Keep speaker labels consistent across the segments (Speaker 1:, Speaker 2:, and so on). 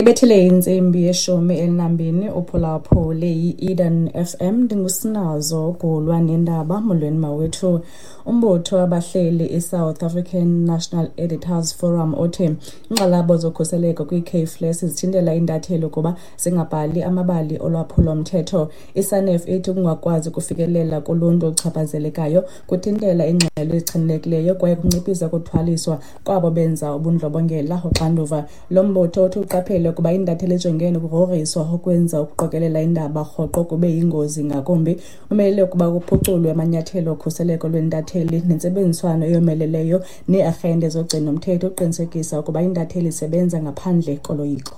Speaker 1: Ibethele insimbi yeshumi elinambini uphulaphule yi-Eden FM ndingusinazo kulwa nendaba molweni mawethu. Umbutho wabahleli i-South African National Editors Forum othi ingxalabo zokhuseleko kwi-K-Flex zithintela intatheli kuba zingabhali amabali olwaphulo-mthetho. I-SANEF ithi ukungakwazi kufikelela kuluntu ochaphazelekayo kuthintela ingxelo ezichanekileyo kwaye kunciphisa ukuthwaliswa kwabo benza ubundlobongela. Uxanduva lo mbutho uthi uqaphele kuba intatheli ejongene ukugrogriswa ukwenza ukuqokelela indaba rhoqo kube yingozi ngakumbi. Umele ukuba kuphuculwe amanyathelo okhuseleko lwentatheli nentsebenziswano eyomeleleyo nee-arhente zogcino umthetho uqinisekisa ukuba intatheli isebenza ngaphandle koloyiko.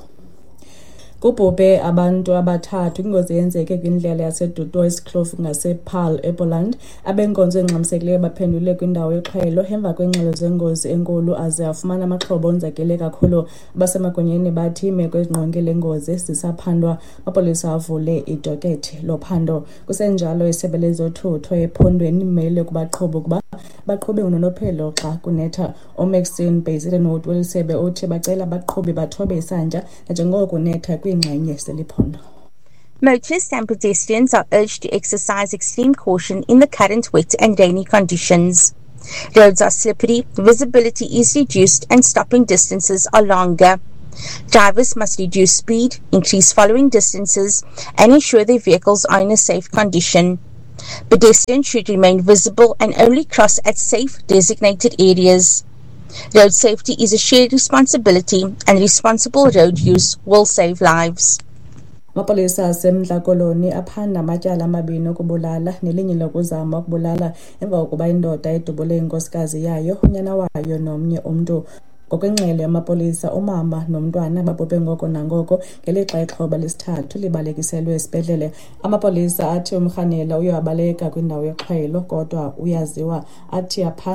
Speaker 1: Kubhubhe abantu abathathu ingozi yenzeke kwindlela yaseDutoit Kloof ngasePaarl ePoland. Abenkonzo engxamisekileyo baphendule kwindawo yoxhelo emva kwengxelo zengozi enkulu aze afumana amaxhoba onzakele kakhulu. Abasemagunyeni bathi imeko ezingqongele ngozi zisaphandwa. Amapolisa avule idokethi lophando. Kusenjalo isebe lezothutho ephondweni imele kubaqhubi ukuba baqhube unonophelo xa kunetha. Maxine Bayzidenoot welisebe uthi bacela abaqhubi bathobe isantya njengoko kunetha kwingxenye zeliphondo.
Speaker 2: Motorists and pedestrians are urged to exercise extreme caution in the current wet and rainy conditions. Roads are slippery, visibility is reduced and stopping distances are longer. Drivers must reduce speed, increase following distances and ensure their vehicles are in a safe condition. Pedestrians should remain visible and only cross at safe designated areas. Road safety is a shared responsibility and responsible road use will save lives.
Speaker 1: Amapolisa asemntla koloni aphanda amatyala amabini okubulala nelinye lokuzama ukubulala emva kokuba indoda edubule inkosikazi yayo, unyana wayo nomnye umntu. Ngokwengxelo yamapolisa umama nomntwana babhubhe ngoko nangoko ngelixa ixhoba lesithathu libalekiselwe esibhedlele. Amapolisa athi umrhanela uyabaleka kwindawo yoxhelo kodwa uyaziwa athi